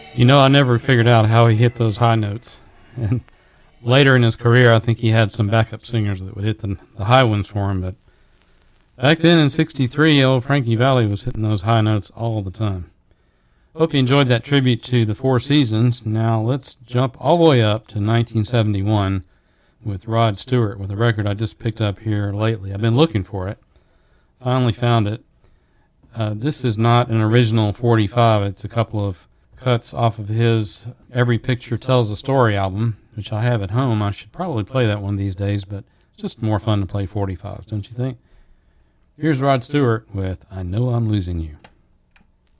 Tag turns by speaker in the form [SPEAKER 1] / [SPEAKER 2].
[SPEAKER 1] You know, I never figured out how he hit those high notes. And later in his career, I think he had some backup singers that would hit the high ones for him. But back then in '63, old Frankie Valli was hitting those high notes all the time. Hope you enjoyed that tribute to the Four Seasons. Now let's jump all the way up to 1971 with Rod Stewart with a record I just picked up here lately. I've been looking for it. Finally found it. This is not an original 45. It's a couple of cuts off of his Every Picture Tells a Story album, which I have at home. I should probably play that one these days, but it's just more fun to play 45s, don't you think? Here's Rod Stewart with I Know I'm Losing You.